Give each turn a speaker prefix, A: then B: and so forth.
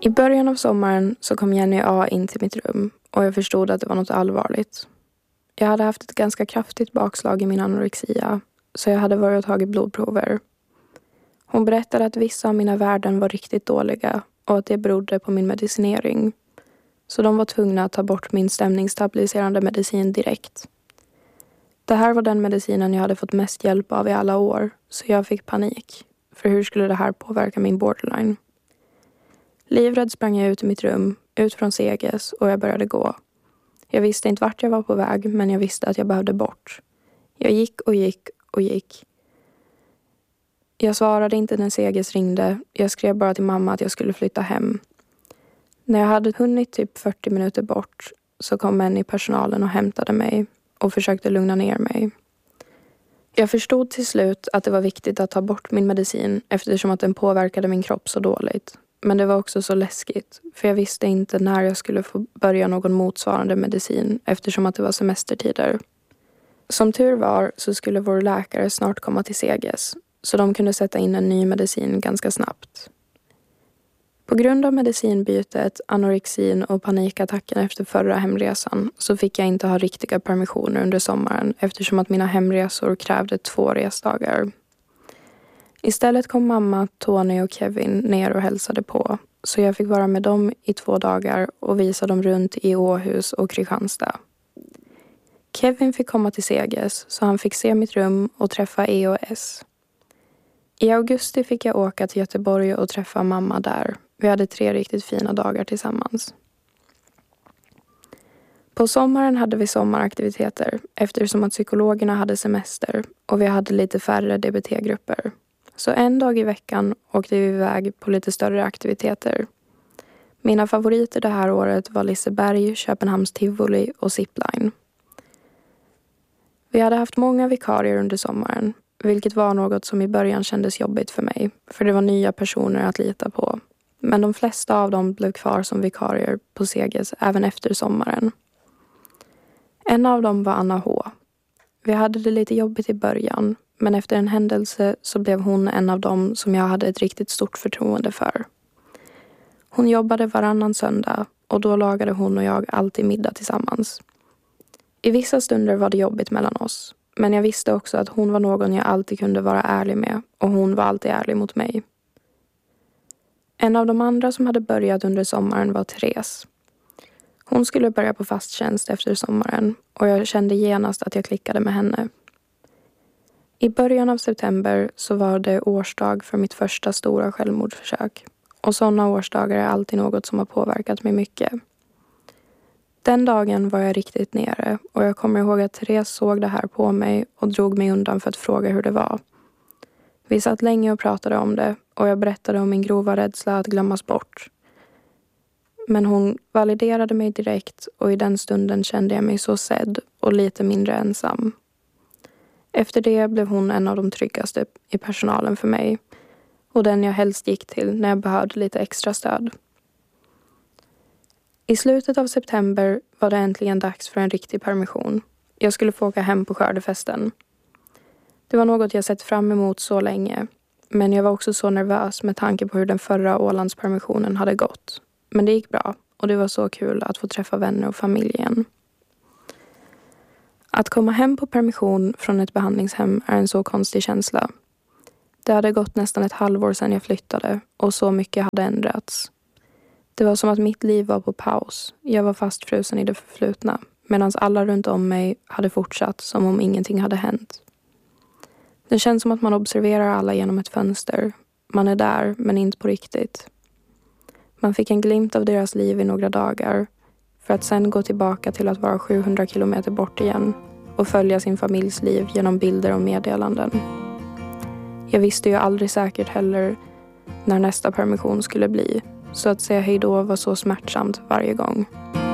A: I början av sommaren så kom Jenny A in till mitt rum och jag förstod att det var något allvarligt. Jag hade haft ett ganska kraftigt bakslag i min anorexia, så jag hade varit och tagit blodprover. Hon berättade att vissa av mina värden var riktigt dåliga och att det berodde på min medicinering. Så de var tvungna att ta bort min stämningsstabiliserande medicin direkt. Det här var den medicinen jag hade fått mest hjälp av i alla år, så jag fick panik. För hur skulle det här påverka min borderline? Livrädd sprang jag ut i mitt rum, ut från Seges, och jag började gå. Jag visste inte vart jag var på väg, men jag visste att jag behövde bort. Jag gick och gick och gick. Jag svarade inte när Seges ringde. Jag skrev bara till mamma att jag skulle flytta hem. När jag hade hunnit typ 40 minuter bort så kom en i personalen och hämtade mig och försökte lugna ner mig. Jag förstod till slut att det var viktigt att ta bort min medicin eftersom att den påverkade min kropp så dåligt. Men det var också så läskigt, för jag visste inte när jag skulle få börja någon motsvarande medicin eftersom att det var semestertider. Som tur var så skulle vår läkare snart komma till Seges, så de kunde sätta in en ny medicin ganska snabbt. På grund av medicinbytet, anorexin och panikattacken efter förra hemresan så fick jag inte ha riktiga permissioner under sommaren eftersom att mina hemresor krävde 2 resdagar. Istället kom mamma, Tony och Kevin ner och hälsade på, så jag fick vara med dem i 2 dagar och visa dem runt i Åhus och Kristianstad. Kevin fick komma till Seges så han fick se mitt rum och träffa EOS. I augusti fick jag åka till Göteborg och träffa mamma där. Vi hade 3 riktigt fina dagar tillsammans. På sommaren hade vi sommaraktiviteter eftersom att psykologerna hade semester och vi hade lite färre DBT-grupper. Så en dag i veckan åkte vi iväg på lite större aktiviteter. Mina favoriter det här året var Liseberg, Köpenhamns Tivoli och Zipline. Vi hade haft många vikarier under sommaren, vilket var något som i början kändes jobbigt för mig, för det var nya personer att lita på. Men de flesta av dem blev kvar som vikarier på Seges även efter sommaren. En av dem var Anna H. Vi hade det lite jobbigt i början, men efter en händelse så blev hon en av dem som jag hade ett riktigt stort förtroende för. Hon jobbade varannan söndag och då lagade hon och jag alltid middag tillsammans. I vissa stunder var det jobbigt mellan oss, men jag visste också att hon var någon jag alltid kunde vara ärlig med och hon var alltid ärlig mot mig. En av de andra som hade börjat under sommaren var Therese. Hon skulle börja på fasttjänst efter sommaren och jag kände genast att jag klickade med henne. I början av september så var det årsdag för mitt första stora självmordsförsök. Och sådana årsdagar är alltid något som har påverkat mig mycket. Den dagen var jag riktigt nere och jag kommer ihåg att Therese såg det här på mig och drog mig undan för att fråga hur det var. Vi satt länge och pratade om det och jag berättade om min grova rädsla att glömmas bort. Men hon validerade mig direkt och i den stunden kände jag mig så sedd och lite mindre ensam. Efter det blev hon en av de tryggaste i personalen för mig och den jag helst gick till när jag behövde lite extra stöd. I slutet av september var det äntligen dags för en riktig permission. Jag skulle få åka hem på skördefesten. Det var något jag sett fram emot så länge, men jag var också så nervös med tanke på hur den förra Ålandspermissionen hade gått. Men det gick bra och det var så kul att få träffa vänner och familjen. Att komma hem på permission från ett behandlingshem är en så konstig känsla. Det hade gått nästan ett halvår sedan jag flyttade och så mycket hade ändrats. Det var som att mitt liv var på paus. Jag var fastfrusen i det förflutna medan alla runt om mig hade fortsatt som om ingenting hade hänt. Det känns som att man observerar alla genom ett fönster. Man är där men inte på riktigt. Man fick en glimt av deras liv i några dagar för att sen gå tillbaka till att vara 700 kilometer bort igen och följa sin familjs liv genom bilder och meddelanden. Jag visste ju aldrig säkert heller när nästa permission skulle bli, så att säga hejdå var så smärtsamt varje gång.